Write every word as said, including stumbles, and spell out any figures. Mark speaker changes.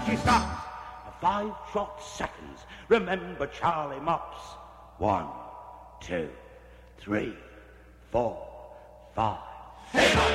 Speaker 1: she stops for five short seconds. Remember Charlie Mops. One, two, three, four, five. Hey,